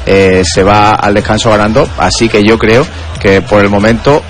se va al descanso ganando, así que yo creo que por el momento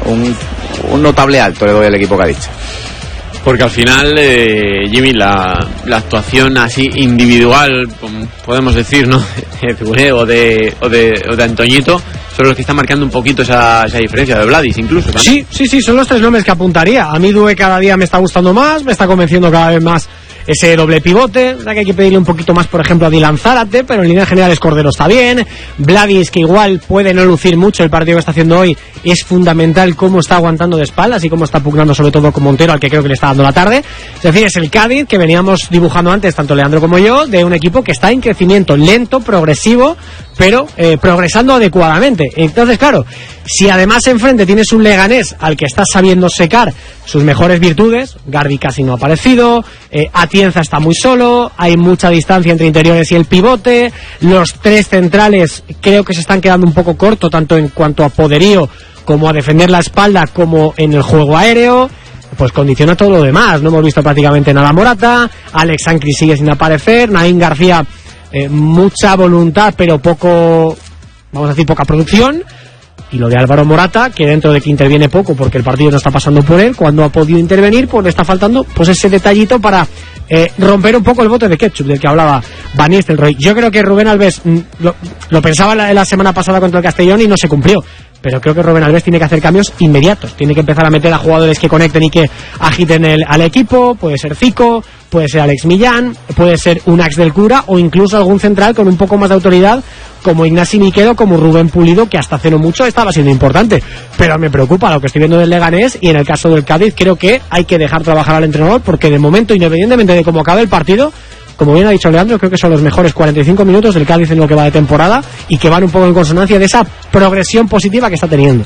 un notable alto le doy al equipo cadista. Porque al final, Jimmy, la actuación así individual, podemos decir, ¿no? de Figuré o de Antoñito, son los que están marcando un poquito esa diferencia, de Vladis incluso, ¿no? Sí, son los tres nombres que apuntaría. A mí Due cada día me está gustando más, me está convenciendo cada vez más ese doble pivote. La que hay que pedirle un poquito más, por ejemplo, a Dylan Zárate, pero en líneas generales Cordero está bien. Vladis, que igual puede no lucir mucho el partido que está haciendo hoy, es fundamental cómo está aguantando de espaldas y cómo está pugnando sobre todo con Montero, al que creo que le está dando la tarde. Es decir, es el Cádiz que veníamos dibujando antes, tanto Leandro como yo, de un equipo que está en crecimiento lento, progresivo, pero progresando adecuadamente. Entonces, claro, si además enfrente tienes un Leganés al que está sabiendo secar sus mejores virtudes, Garbi casi no ha aparecido, Atienza está muy solo, hay mucha distancia entre interiores y el pivote, los tres centrales creo que se están quedando un poco cortos, tanto en cuanto a poderío como a defender la espalda, como en el juego aéreo. Pues condiciona todo lo demás. No hemos visto prácticamente nada Morata, Alex Sancri sigue sin aparecer, Naín García mucha voluntad pero poco, vamos a decir, poca producción. Y lo de Álvaro Morata, que dentro de que interviene poco porque el partido no está pasando por él, cuando ha podido intervenir pues le está faltando pues ese detallito para romper un poco el bote de ketchup del que hablaba Van Nistelrooy. Yo creo que Rubén Alves lo pensaba la semana pasada contra el Castellón y no se cumplió, pero creo que Rubén Alves tiene que hacer cambios inmediatos, tiene que empezar a meter a jugadores que conecten y que agiten al equipo. Puede ser Zico, puede ser Alex Millán, puede ser un Ax del Cura o incluso algún central con un poco más de autoridad como Ignasi Miquel, como Rubén Pulido, que hasta hace no mucho estaba siendo importante. Pero me preocupa lo que estoy viendo del Leganés, y en el caso del Cádiz creo que hay que dejar trabajar al entrenador, porque de momento, independientemente de cómo acabe el partido, como bien ha dicho Leandro, creo que son los mejores 45 minutos del Cádiz en lo que va de temporada, y que van un poco en consonancia de esa progresión positiva que está teniendo.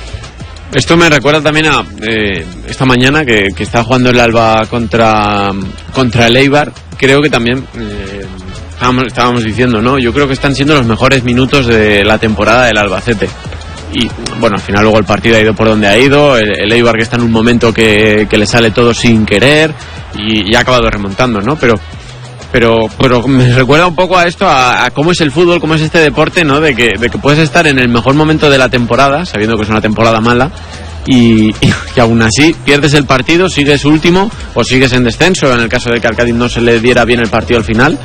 Esto me recuerda también a esta mañana que está jugando el Alba contra el Eibar. Creo que también estábamos diciendo, ¿no? Yo creo que están siendo los mejores minutos de la temporada del Albacete. Y bueno, al final luego el partido ha ido por donde ha ido. El Eibar, que está en un momento que le sale todo sin querer y ha acabado remontando, ¿no? Pero me recuerda un poco a esto, a cómo es el fútbol, cómo es este deporte, ¿no? De que puedes estar en el mejor momento de la temporada, sabiendo que es una temporada mala, y aún así pierdes el partido, sigues último o sigues en descenso, en el caso de que al Cádiz no se le diera bien el partido al final,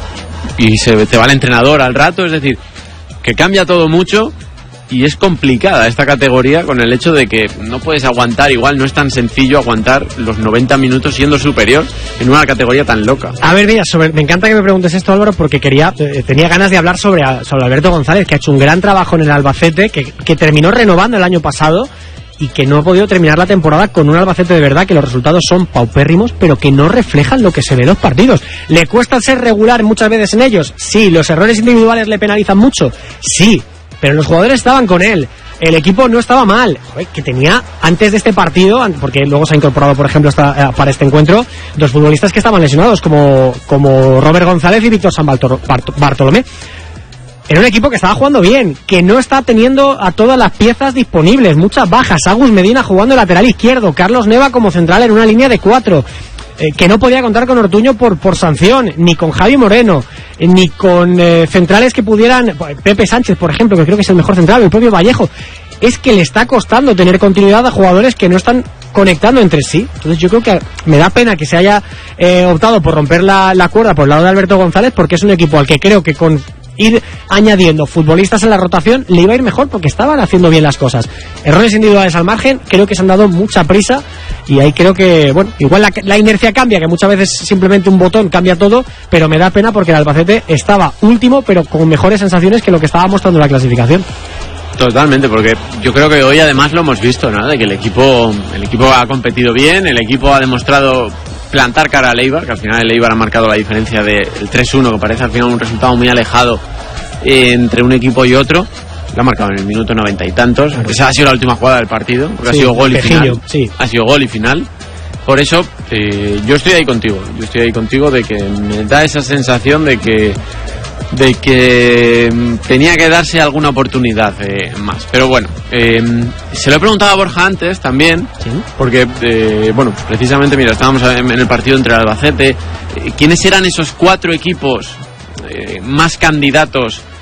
y te va el entrenador al rato. Es decir, que cambia todo mucho. Y es complicada esta categoría con el hecho de que no puedes aguantar, igual no es tan sencillo aguantar los 90 minutos siendo superior en una categoría tan loca. A ver, mira, me encanta que me preguntes esto, Álvaro, porque tenía ganas de hablar sobre Alberto González, que ha hecho un gran trabajo en el Albacete, que terminó renovando el año pasado y que no ha podido terminar la temporada con un Albacete de verdad, que los resultados son paupérrimos, pero que no reflejan lo que se ve en los partidos. ¿Le cuesta ser regular muchas veces en ellos? Sí. ¿Los errores individuales le penalizan mucho? Sí. Pero los jugadores estaban con él, el equipo no estaba mal. Joder, que tenía antes de este partido, porque luego se ha incorporado, por ejemplo, para este encuentro, dos futbolistas que estaban lesionados, como Robert González y Víctor San Bartolomé. Era un equipo que estaba jugando bien, que no está teniendo a todas las piezas disponibles, muchas bajas. Agus Medina jugando de lateral izquierdo, Carlos Neva como central en una línea de 4. Que no podía contar con Ortuño por sanción, ni con Javi Moreno, ni con centrales que pudieran, Pepe Sánchez, por ejemplo, que creo que es el mejor central, el propio Vallejo. Es que le está costando tener continuidad a jugadores que no están conectando entre sí. Entonces yo creo que me da pena que se haya optado por romper la cuerda por el lado de Alberto González, porque es un equipo al que creo que con ir añadiendo futbolistas en la rotación le iba a ir mejor, porque estaban haciendo bien las cosas. Errores individuales al margen, creo que se han dado mucha prisa, y ahí creo que, bueno, igual la inercia cambia, que muchas veces simplemente un botón cambia todo, pero me da pena porque el Albacete estaba último, pero con mejores sensaciones que lo que estaba mostrando la clasificación. Totalmente, porque yo creo que hoy además lo hemos visto, ¿no? De que el equipo ha competido bien, el equipo ha demostrado plantar cara al Eibar, que al final el Eibar ha marcado la diferencia del 3-1, que parece al final un resultado muy alejado entre un equipo y otro. Lo ha marcado en el minuto 90 y tantos. Esa ha sido la última jugada del partido, porque sí, ha sido gol y final. Sí. Ha sido gol y final. Por eso yo estoy ahí contigo de que me da esa sensación de que tenía que darse alguna oportunidad más. Pero bueno, se lo he preguntado a Borja antes también, ¿sí? Porque bueno, precisamente, mira, estábamos en el partido entre el Albacete. ¿Quiénes eran esos 4 equipos más candidatos